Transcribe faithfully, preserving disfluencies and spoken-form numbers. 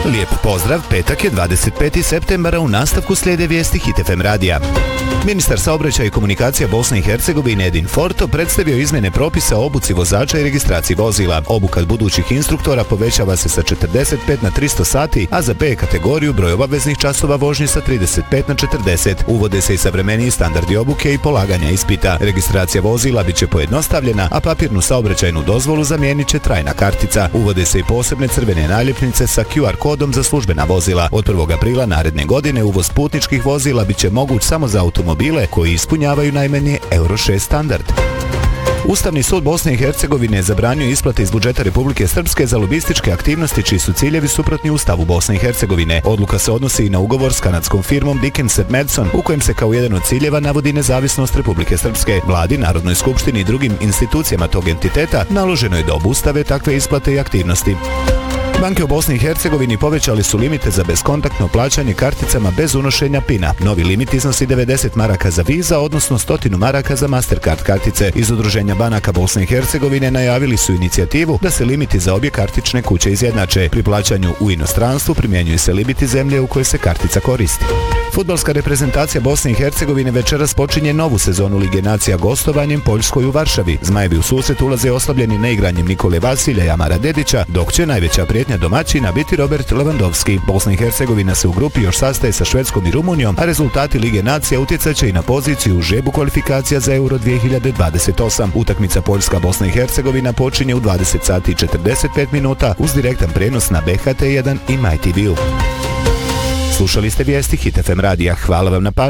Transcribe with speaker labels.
Speaker 1: Lijep pozdrav, petak je dvadeset peti septembra, u nastavku slijede vijesti Hit F M radija. Ministar saobraćaja i komunikacija Bosne i Hercegovine Edin Forto predstavio izmjene propisa o obuci vozača i registraciji vozila. Obuka budućih instruktora povećava se sa četrdeset pet na tristo sati, a za B kategoriju broj obaveznih časova vožnje sa trideset pet na četrdeset. Uvode se i savremeniji standardi obuke i polaganja ispita. Registracija vozila biće pojednostavljena, a papirnu saobraćajnu dozvolu zamijenit će trajna kartica. Uvode se i posebne crvene naljepnice sa Q R kodom za službena vozila. Od prvog aprila naredne godine uvoz putničkih vozila biće moguć samo za automobile koji ispunjavaju najmanje Euro šest standard. Ustavni sud Bosne i Hercegovine je zabranio isplate iz budžeta Republike Srpske za lobističke aktivnosti čiji su ciljevi suprotni Ustavu Bosne i Hercegovine. Odluka se odnosi i na ugovor s kanadskom firmom Dickens and Madson, u kojem se kao jedan od ciljeva navodi nezavisnost Republike Srpske. Vladi, Narodnoj skupštini i drugim institucijama tog entiteta naloženo je da obustave takve isplate i aktivnosti. Banke u Bosni i Hercegovini povećali su limite za beskontaktno plaćanje karticama bez unošenja pina. Novi limit iznosi devedeset maraka za Visa, odnosno sto maraka za Mastercard kartice. Iz Udruženja banaka Bosne i Hercegovine najavili su inicijativu da se limiti za obje kartične kuće izjednače. Pri plaćanju u inostranstvu primjenjuju se limiti zemlje u kojoj se kartica koristi. Fudbalska reprezentacija Bosne i Hercegovine večeras počinje novu sezonu Lige nacija gostovanjem Poljskoj u Varšavi. Zmajevi u susret ulaze oslabljeni neigranjem Nikole Vasilja i Amara Dedića, dok će najveća prijetnja domaćina biti Robert Lewandowski. Bosna i Hercegovina se u grupi još sastaje sa Švedskom i Rumunijom, a rezultati Lige nacija utjecat će i na poziciju u žrebu kvalifikacija za Euro dvije hiljade dvadeset osam. Utakmica Poljska-Bosna i Hercegovina počinje u dvadeset sati i četrdeset pet minuta uz direktan prijenos na B H T jedan i My T V-u. Slušali ste vijesti Hit F M radija. Hvala vam na pažnji.